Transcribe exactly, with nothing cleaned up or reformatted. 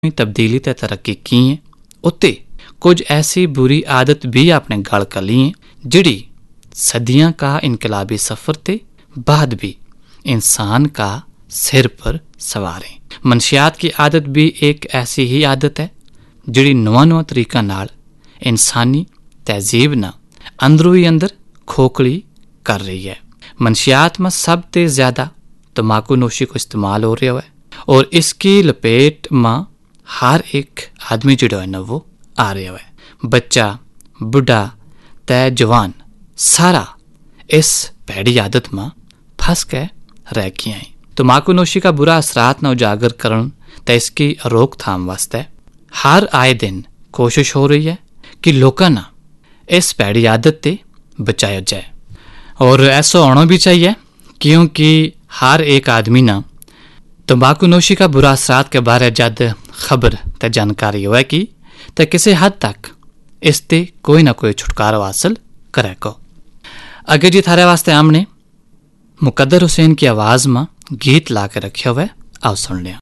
तब्दीली ते तरक्की की है, उत्ते कुछ ऐसी बुरी आदत भी अपने गल कर ली है जिड़ी सदियां का इनकलाबी सफर ते बाद भी इंसान का सिर पर सवार है। मनशियात की आदत भी एक ऐसी ही आदत है जिड़ी नवा नवा तरीका नाल इंसानी तहजीब न अंदरों ही अंदर खोखली कर रही है। मनशियात में सब ते ज्यादा तम्बाकू नोशी को इस्तेमाल हो रहा है और इसकी लपेट में हर एक आदमी जो है ना वो आ रहा है। बच्चा, बुढ़ा तय जवान सारा इस भैड़ी आदत में फंस के रह गया है। तम्बाकू नोशी का बुरा असरात न उजागर करन ते इसकी रोकथाम वास्ते हर आए दिन कोशिश हो रही है कि लोगों ना इस भैड़ी आदत ते बचाया जाए और ऐसा होना भी चाहिए, क्योंकि हर एक आदमी ना तंबाकू नोशी का बुरा असरात के बारे जद खबर ते जानकारी होएगी तो किसी हद तक इसते कोई ना कोई छुटकारा हासिल करेगा। अगे जी थारे वास्ते हमने मुकद्दर हुसैन की आवाज़ में गीत ला के रखे हुए आओ सुन लिया।